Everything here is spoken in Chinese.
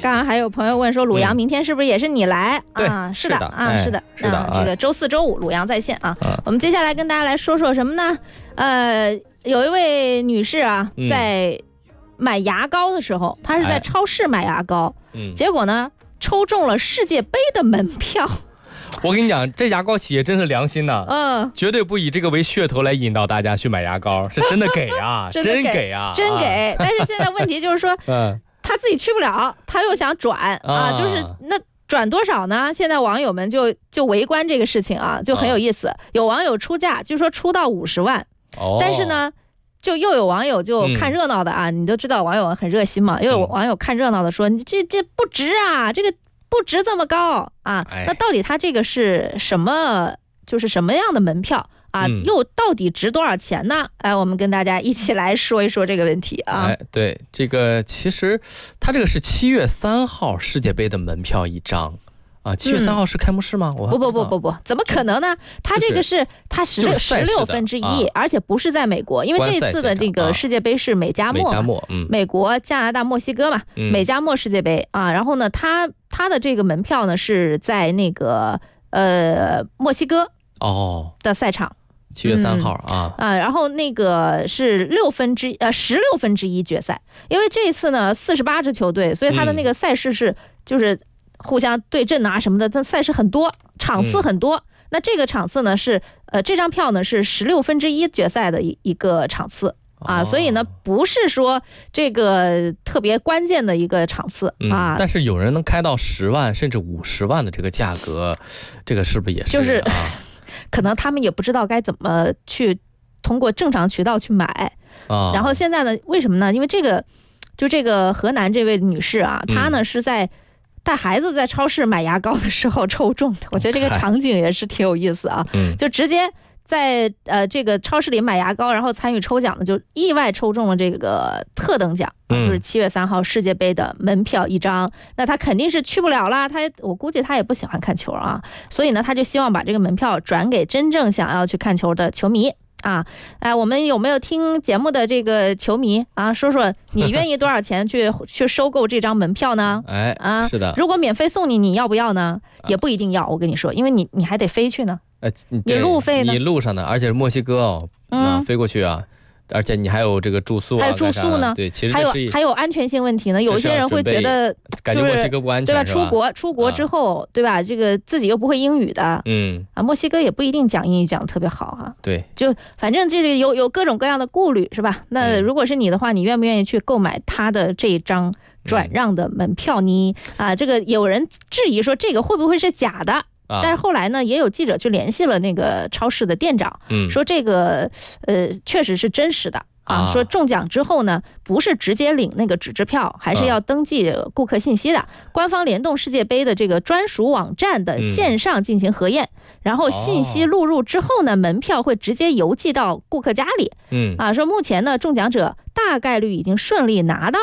刚刚还有朋友问说，鲁阳明天是不是也是你来？啊，是的啊，是的， 是的， 这个周四周五鲁阳在线啊。我们接下来跟大家来说说什么呢？有一位女士啊，在买牙膏的时候，她是在超市买牙膏，结果呢抽中了世界杯的门票。 我跟你讲，这牙膏企业真是良心呐，绝对不以这个为噱头来引导大家去买牙膏，是真的给啊，真给啊， 真给。但是现在问题就是说，他自己去不了，他又想转啊，就是那转多少呢？现在网友们就围观这个事情啊，就很有意思。有网友出价，据说出到50万，但是呢，就又有网友就看热闹的啊，你都知道网友很热心嘛，又有网友看热闹的说，你这不值啊，这个不值这么高啊。那到底他这个是什么？就是什么样的门票啊？又到底值多少钱呢？我们跟大家一起来说一说这个问题啊。 对，这个其实他这个是7月3号世界杯的门票一张。7月3号是开幕式吗？ 不，怎么可能呢？他这个是他16分之一，而且不是在美国，因为这次的这个世界杯是美加墨，美国、加拿大、墨西哥嘛，美加墨世界杯啊。然后呢，他的这个门票呢是在那个墨西哥的赛场。 7月3号然后那个是16分之一决赛，因为这一次呢48支球队，所以他的那个赛事是就是互相对阵啊什么的，它赛事很多，场次很多。那这个场次呢是这张票呢是16分之一决赛的一个场次啊，所以呢不是说这个特别关键的一个场次啊。 但是有人能开到10万甚至50万的这个价格，这个是不是也是就是可能他们也不知道该怎么去通过正常渠道去买然后现在呢，为什么呢？因为这个河南这位女士啊，她呢是在带孩子在超市买牙膏的时候抽中的，我觉得这个场景也是挺有意思啊。就直接在这个超市里买牙膏，然后参与抽奖的，就意外抽中了这个特等奖，就是7月3号世界杯的门票一张。那他肯定是去不了了，我估计他也不喜欢看球啊，所以呢，他就希望把这个门票转给真正想要去看球的球迷。我们有没有听节目的这个球迷啊？说说你愿意多少钱去收购这张门票呢？ 是的。 如果免费送你要不要呢？也不一定要，我跟你说，因为你还得飞去呢。你路费呢？ 你路上呢，而且是墨西哥飞过去啊。而且你还有这个住宿还有住宿呢， 对，其实还有安全性问题呢。有些人会觉得感觉墨西哥不安全， 对吧？出国之后，对吧？这个自己又不会英语的，墨西哥也不一定讲英语讲得特别好啊。 对， 就反正这个有各种各样的顾虑，是吧？那如果是你的话，你愿不愿意去购买他的这一张转让的门票呢？这个有人质疑说这个会不会是假的？但是后来呢，也有记者去联系了那个超市的店长，说这个确实是真实的说中奖之后呢，不是直接领那个纸质票，还是要登记顾客信息的。官方联动世界杯的这个专属网站的线上进行核验，然后信息录入之后呢，门票会直接邮寄到顾客家里。说目前呢，中奖者大概率已经顺利拿到